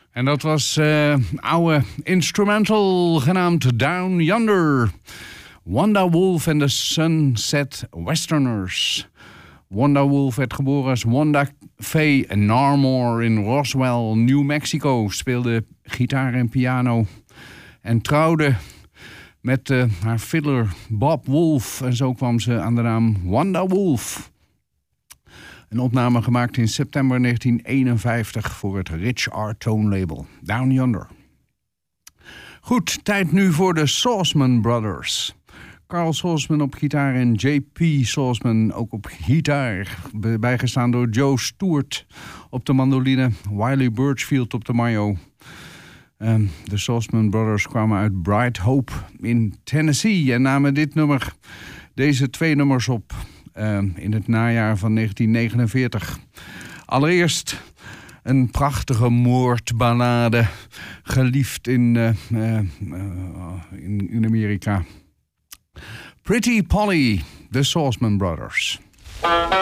En dat was oude instrumental genaamd Down Yonder. Wanda Wolf en de Sunset Westerners. Wanda Wolf werd geboren als Wanda Faye Narmore in Roswell, New Mexico. Speelde gitaar en piano. En trouwde met haar fiddler Bob Wolf. En zo kwam ze aan de naam Wanda Wolf. Een opname gemaakt in september 1951 voor het Rich Artone label. Down Yonder. Goed, tijd nu voor de Saltzman Brothers. Carl Saltzman op gitaar en J.P. Saltzman ook op gitaar. Bijgestaan door Joe Stewart op de mandoline. Wiley Birchfield op de majo. De Saltzman Brothers kwamen uit Bright Hope in Tennessee. En namen deze twee nummers op in het najaar van 1949. Allereerst een prachtige moordballade. Geliefd in Amerika. Pretty Polly, de Saltzman Brothers.